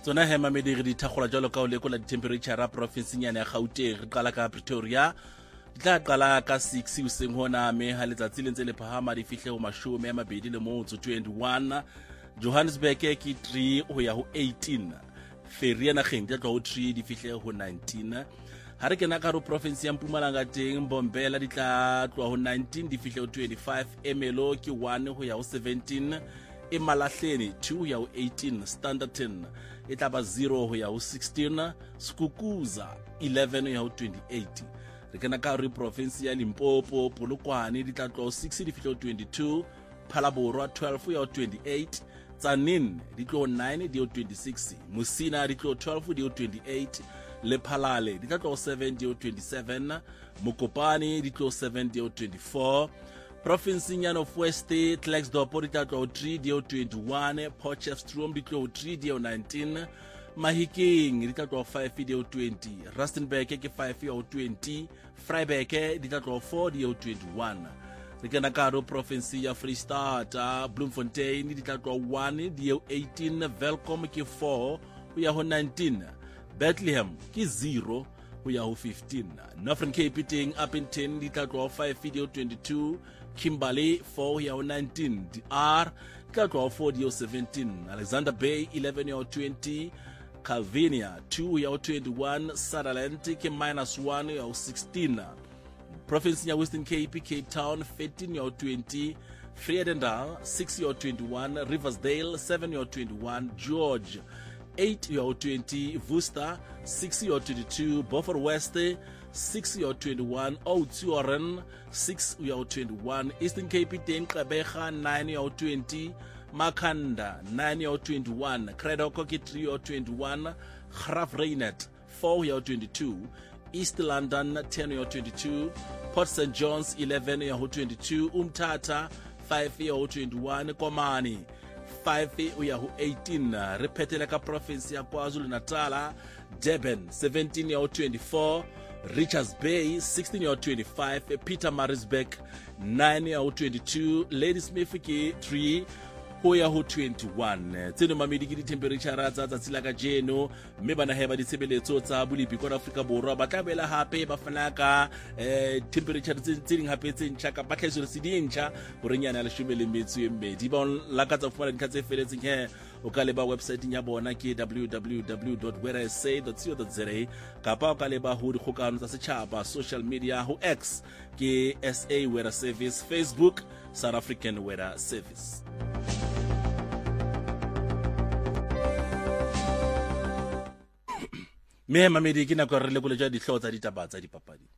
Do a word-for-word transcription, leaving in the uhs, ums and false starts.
tsona he mamedi re di thagola jalo ka o lekola di-temperature a province nyane ya Gauteng re qala ka Pretoria di tla qala ka six useng hona me ha letsatsi le ntse le phahama di fihle ho mashome a mabedi le motso twenty-one. Johannesburg ke three ho ya ho eighteen. Ferry na geng di tla ho three di fihle ho nineteen. Ha re kena ka ro province ya Mpumalanga teng Mbombela di tla tloha ho nineteen di fihle ho twenty-five. Emelo ke one ho ya ho seventeen. Emalahleni two ho ya ho eighteen. Standerton e tla ba zero ho ya ho sixteen. Skukuza eleven ho ya ho twenty-eight. Re kena ka ro province ya Limpopo Polokwane di tla tloha ho six di fihle ho twenty-two. Phalaborwa twelve ho ya ho twenty-eight. Tsanin di tlo nine di ho twenty-six. Musina di tlo twelve di ho twenty-eight. Lephalale di tlo seven di ho twenty-seven. Mokopane di tlo seven di ho twenty-four. Province Nyano of West Klerksdorp di tlo three di ho twenty-one. Potchefstroom di tlo three di ho nineteen. Mahikeng di tlo five di ho twenty. Rustenburg ke five di ho twenty. Vryburg di tlo four di ho twenty-one. Re kena ka ro province ya Free State Bloemfontein di tla tloha one di ho eighteen. Welkom ke four ho ya ho nineteen. Bethlehem ke zero ho ya ho fifteen. Northern Cape teng Upington di tla tloha five di ho twenty-two. Kimberley four ho ya ho nineteen. D R di tla tloha four di ho seventeen. Alexander Bay eleven ho ya ho twenty. Calvinia two ho ya ho twenty-one. Sutherland ke minus one ho ya ho sixteen. Province ya Western Cape Cape Town thirteen ho ya ho twenty. Vredendal six ho ya ho twenty-one. Riversdale seven ho ya ho twenty-one. George eight ho ya ho twenty. Worcester six ho ya ho twenty-two. Beaufort West six ho ya ho twenty-one. Oudtshoorn six ho ya ho twenty-one. Eastern Cape teng Gqeberha nine ho ya ho twenty. Makhanda nine ho ya ho twenty-one. Craddock ke three ho ya ho twenty-one. Graaff-Reinet four ho ya ho twenty-two. East London ten ho ya ho twenty-two. Port Saint John's eleven ho ya ho twenty-two. Umtata five ho ya ho twenty-one. Komani five ho ya ho eighteen. Re phethela ka province ya KwaZulu Natal. Durban seventeen ho ya ho twenty-four. Richards Bay sixteen ho ya ho twenty-five. Pietermaritzburg nine ho ya ho twenty-two. Ladysmith ke three ho ya ho twenty-one. Tseno mamedi ke di-temperature tsa tsatsi la kajeno mme bana heba ditshebeletso tsa bolipi kwa Afrika Borwa ba tla bela hape ba fana ka eh, temperature tse ding hape tse ntjha ka batlhahiso le sedintjha hore nyana le shome le metso e mmedi ba lakatsa fumana dintlha tse feletseng he o ka leba website ya bona ke w w w dot werasa dot co dot za kapa o ka leba ho dikgokahano tsa setjhaba social media ho X ke S A Weather Service, Facebook South African Weather Service. Me mamedi ke nako re lekole ja dihlotsa ditaba tsa dipapadi.